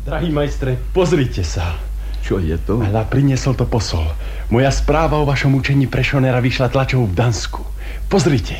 Drahý majstre, pozrite sa. Čo je to? Hľa, priniesol to posol. Moja správa o vašom učení pre Schonera vyšla tlačou v Dansku. Pozrite.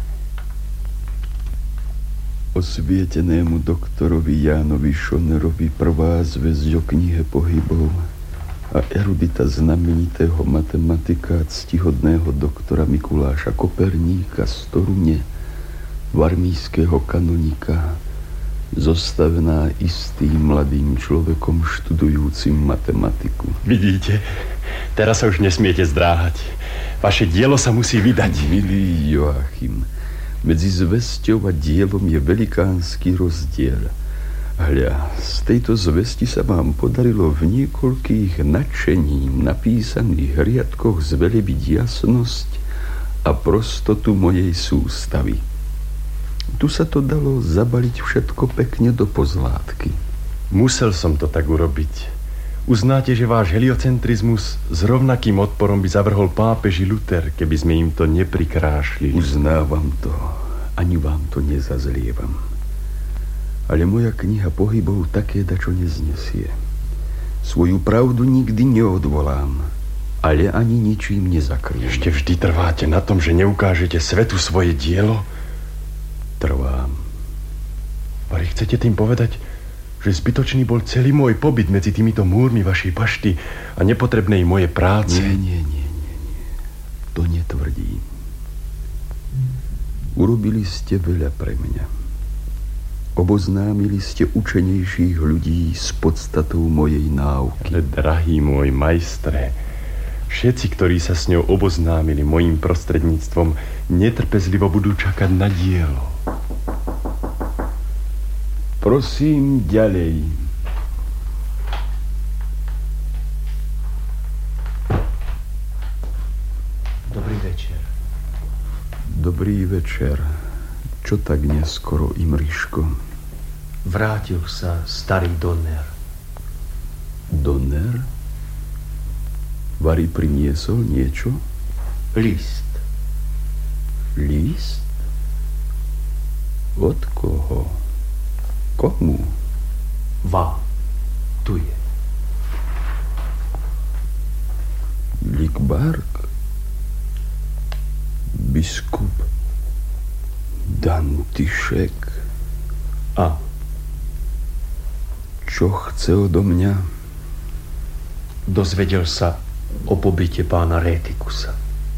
Osvietenému doktorovi Jánovi Schonerovi prvá zväzť o knihe pohybov a erudita znamenitého matematika a ctihodného doktora Mikuláša Koperníka z Torune, varmískeho kanonika, zostavená istým mladým človekom študujúcim matematiku. Vidíte, teraz sa už nesmiete zdráhať. Vaše dielo sa musí vydať. Milý Joachim, medzi zvesťou a dielom je velikánsky rozdiel. Hľa, z tejto zvesti sa vám podarilo v niekoľkých nadšením napísaných riadkoch zvelebiť jasnosť a prostotu mojej sústavy. Tu sa to dalo zabaliť všetko pekne do pozlátky. Musel som to tak urobiť. Uznáte, že váš heliocentrizmus s rovnakým odporom by zavrhol pápeži Luther, keby sme im to neprikrášli. Uznávam to, ani vám to nezazlievam. Ale moja kniha pohybov také dačo neznesie. Svoju pravdu nikdy neodvolám, ale ani ničím nezakriem. Ešte vždy trváte na tom, že neukážete svetu svoje dielo? Trvám. Ale chcete tým povedať, že zbytočný bol celý môj pobyt medzi týmito múrmi vašej bašty a nepotrebnej mojej práce? Nie. To netvrdím. Urobili ste veľa pre mňa. Oboznámili ste učenejších ľudí s podstatou mojej náuky. Ale drahý môj majstre, všetci, ktorí sa s ňou oboznámili mojím prostredníctvom, netrpezlivo budú čakať na dielo. Prosím, ďalej. Dobrý večer. Dobrý večer. Čo tak neskoro, Imriško? Vrátil sa starý Donner. Donner? Vary priniesol niečo? List. List? Od koho? Komu? Vám. Tu je. Likbark? Biskup Dantišek? A? Čo chce odo mňa? Dozvedel sa o pobyte pána Rétikusa.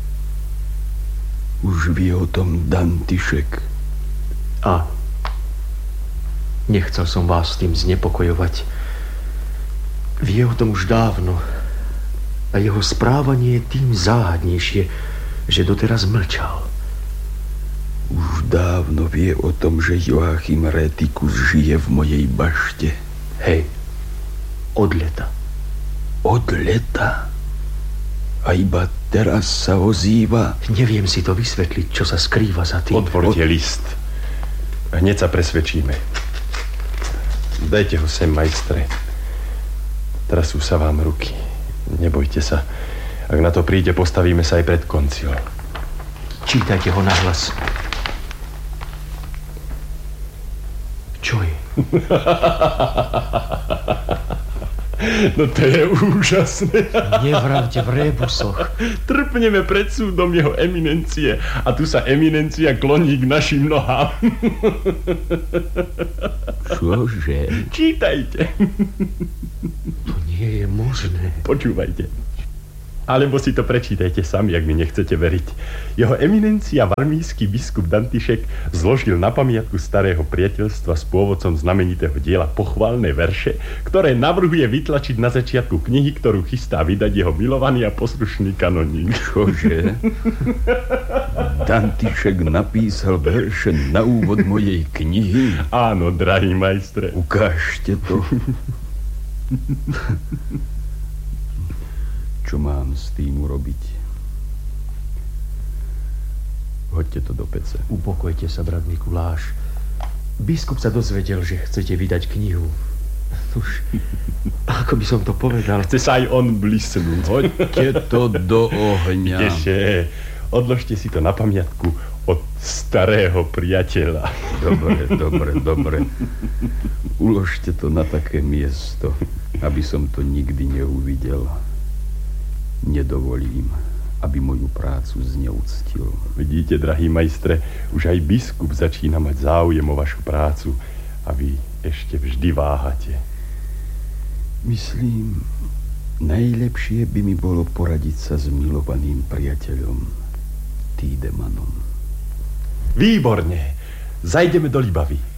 Už vie o tom Dantišek? Áno. Nechcel som vás s tým znepokojovať. Vie o tom už dávno a jeho správanie je tým záhadnejšie, že doteraz mlčal. Už dávno vie o tom, že Joachim Rétikus žije v mojej bašte. Hej, od leta. Od leta? A iba teraz sa ozýva? Neviem si to vysvetliť, čo sa skrýva za tým. Otvorte list. Hneď sa presvedčíme. Dajte ho sem, majstre. Trasú sa vám ruky. Nebojte sa. Ak na to príde, postavíme sa aj pred koncil. Čítajte ho nahlas. Čo je? No to je úžasné. Nevravte v rébusoch. Trpneme pred súdom jeho eminencie a tu sa eminencia kloní k našim nohám. Čože? Čítajte. To nie je možné. Počúvajte. Alebo si to prečítajte sami, ak mi nechcete veriť. Jeho eminencia varmísky biskup Dantišek zložil na pamiatku starého priateľstva s pôvodcom znamenitého diela pochválne verše, ktoré navrhuje vytlačiť na začiatku knihy, ktorú chystá vydať jeho milovaný a poslušný kanoník. Čože? Dantišek napísal verše na úvod mojej knihy? Áno, drahý majstre. Ukážte to. Čo mám s tým urobiť? Hoďte to do pece. Upokojte sa, brat Mikuláš. Biskup sa dozvedel, že chcete vydať knihu. Už, ako by som to povedal? Chce sa aj on blisnúť. Hoďte to do ohňa. Kdeže, odložte si to na pamiatku. od starého priateľa. Dobre. Uložte to na také miesto, aby som to nikdy neuvidel. Nedovolím, aby moju prácu zneúctil. Vidíte, drahý majstre, už aj biskup začína mať záujem o vašu prácu a vy ešte vždy váhate. Myslím, najlepšie by mi bolo poradiť sa s milovaným priateľom Týdemanom. Výborne. Zajdeme do Libavy.